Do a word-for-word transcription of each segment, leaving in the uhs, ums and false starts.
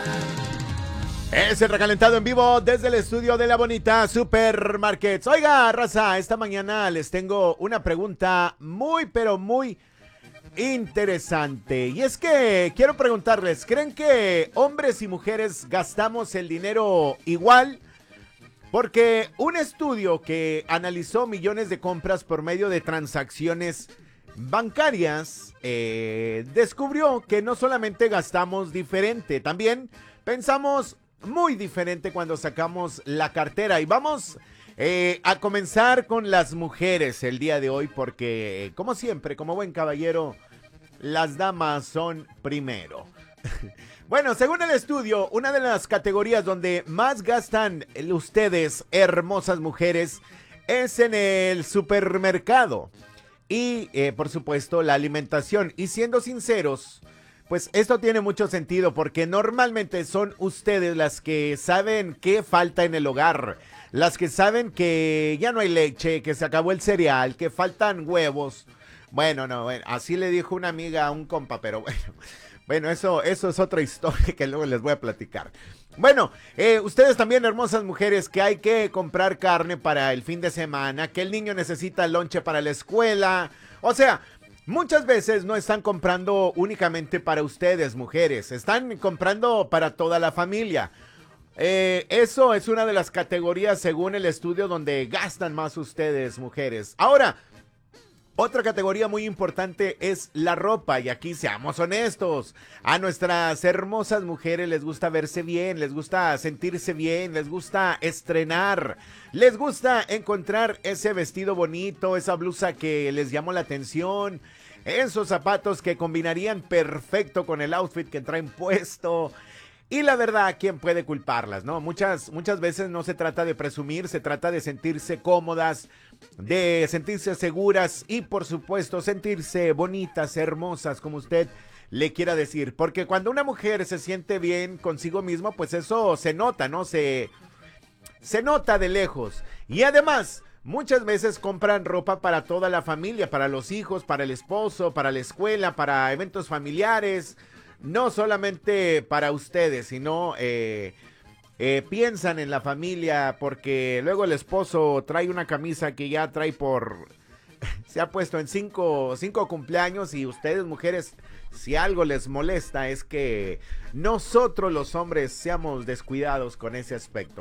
Es el recalentado en vivo desde el estudio de la bonita Supermarkets. Oiga, raza, esta mañana les tengo una pregunta muy, pero muy interesante. Y es que quiero preguntarles, ¿creen que hombres y mujeres gastamos el dinero igual? Porque un estudio que analizó millones de compras por medio de transacciones bancarias eh, descubrió que no solamente gastamos diferente, también pensamos muy diferente cuando sacamos la cartera. Y vamos eh, a comenzar con las mujeres el día de hoy porque, como siempre, como buen caballero, las damas son primero. Bueno, según el estudio, una de las categorías donde más gastan ustedes, hermosas mujeres, es en el supermercado. Y, eh, por supuesto, la alimentación. Y siendo sinceros, pues esto tiene mucho sentido porque normalmente son ustedes las que saben qué falta en el hogar, las que saben que ya no hay leche, que se acabó el cereal, que faltan huevos. Bueno, no, bueno, así le dijo una amiga a un compa, pero bueno, bueno, eso, eso es otra historia que luego les voy a platicar. Bueno, eh, ustedes también, hermosas mujeres, que hay que comprar carne para el fin de semana, que el niño necesita lonche para la escuela, o sea, muchas veces no están comprando únicamente para ustedes, mujeres, están comprando para toda la familia. Eh, eso es una de las categorías según el estudio donde gastan más ustedes, mujeres. Ahora, otra categoría muy importante es la ropa, y aquí seamos honestos, a nuestras hermosas mujeres les gusta verse bien, les gusta sentirse bien, les gusta estrenar, les gusta encontrar ese vestido bonito, esa blusa que les llamó la atención, esos zapatos que combinarían perfecto con el outfit que traen puesto. Y la verdad, ¿quién puede culparlas, no? Muchas, muchas veces no se trata de presumir, se trata de sentirse cómodas, de sentirse seguras y, por supuesto, sentirse bonitas, hermosas, como usted le quiera decir. Porque cuando una mujer se siente bien consigo misma, pues eso se nota, ¿no? Se, se nota de lejos. Y además, muchas veces compran ropa para toda la familia, para los hijos, para el esposo, para la escuela, para eventos familiares. No solamente para ustedes, sino eh, eh, piensan en la familia porque luego el esposo trae una camisa que ya trae por... se ha puesto en cinco, cinco cumpleaños y ustedes, mujeres, si algo les molesta es que nosotros los hombres seamos descuidados con ese aspecto.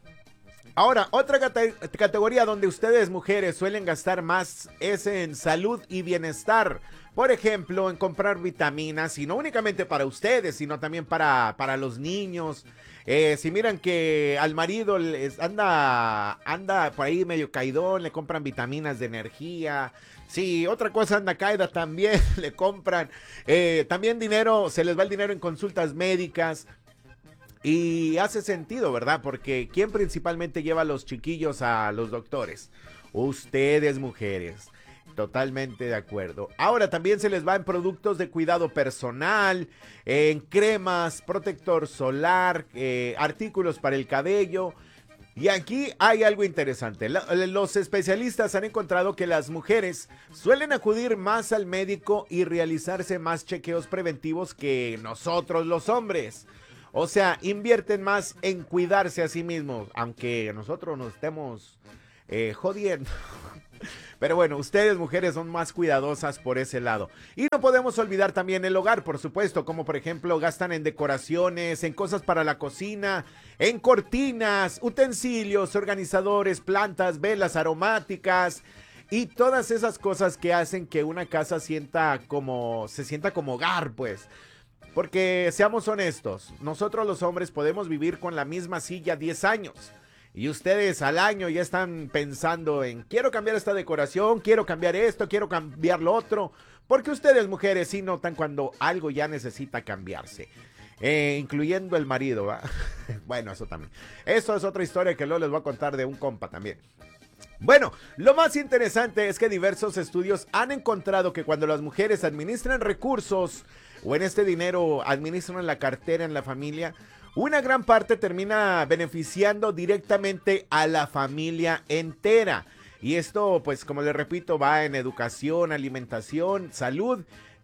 Ahora, otra cate- categoría donde ustedes, mujeres, suelen gastar más es en salud y bienestar. Por ejemplo, en comprar vitaminas, y no únicamente para ustedes, sino también para, para los niños. Eh, si miran que al marido les anda, anda por ahí medio caidón, le compran vitaminas de energía. Si otra cosa anda caída, también le compran. Eh, también dinero, se les va el dinero en consultas médicas. Y hace sentido, ¿verdad? Porque ¿quién principalmente lleva a los chiquillos a los doctores? Ustedes, mujeres. Totalmente de acuerdo. Ahora también se les va en productos de cuidado personal, en cremas, protector solar, eh, artículos para el cabello. Y aquí hay algo interesante. La, los especialistas han encontrado que las mujeres suelen acudir más al médico y realizarse más chequeos preventivos que nosotros los hombres. O sea, invierten más en cuidarse a sí mismos, aunque nosotros nos estemos eh, jodiendo. Pero bueno, ustedes, mujeres, son más cuidadosas por ese lado. Y no podemos olvidar también el hogar, por supuesto, como por ejemplo gastan en decoraciones, en cosas para la cocina, en cortinas, utensilios, organizadores, plantas, velas aromáticas y todas esas cosas que hacen que una casa sienta como, se sienta como hogar, pues. Porque seamos honestos, nosotros los hombres podemos vivir con la misma silla diez años. Y ustedes al año ya están pensando en quiero cambiar esta decoración, quiero cambiar esto, quiero cambiar lo otro. Porque ustedes, mujeres, sí notan cuando algo ya necesita cambiarse. Eh, incluyendo el marido, ¿va? Bueno, eso también. Eso es otra historia que luego les voy a contar de un compa también. Bueno, lo más interesante es que diversos estudios han encontrado que cuando las mujeres administran recursos o en este dinero administran la cartera en la familia, una gran parte termina beneficiando directamente a la familia entera. Y esto, pues como les repito, va en educación, alimentación, salud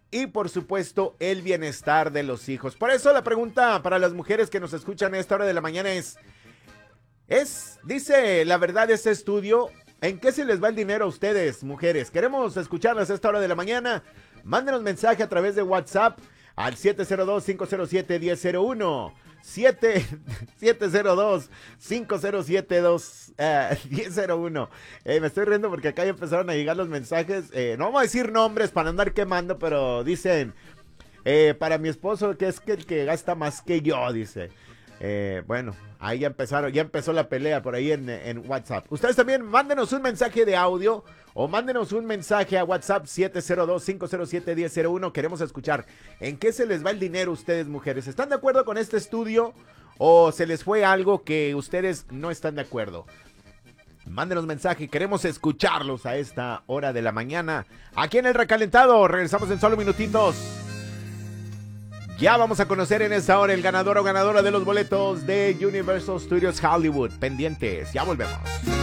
y por supuesto el bienestar de los hijos. Por eso la pregunta para las mujeres que nos escuchan a esta hora de la mañana es, es, dice la verdad este estudio, ¿en qué se les va el dinero a ustedes, mujeres? Queremos escucharlas a esta hora de la mañana. Mándenos mensaje a través de WhatsApp al siete cero dos, cinco cero siete, uno cero cero uno. siete cero dos, cinco cero siete, dos cero uno. Eh, me estoy riendo porque acá ya empezaron a llegar los mensajes. Eh, no vamos a decir nombres para andar quemando, pero dicen, eh, para mi esposo, que es que el que gasta más que yo, dice. Eh, bueno, ahí ya empezaron, ya empezó la pelea por ahí en, en WhatsApp. Ustedes también mándenos un mensaje de audio o mándenos un mensaje a WhatsApp siete cero dos, cinco cero siete, uno cero cero uno. Queremos escuchar en qué se les va el dinero a ustedes, mujeres. ¿Están de acuerdo con este estudio o se les fue algo que ustedes no están de acuerdo? Mándenos mensaje, queremos escucharlos a esta hora de la mañana. Aquí en El Recalentado, regresamos en solo minutitos. Ya vamos a conocer en esta hora el ganador o ganadora de los boletos de Universal Studios Hollywood. Pendientes, ya volvemos.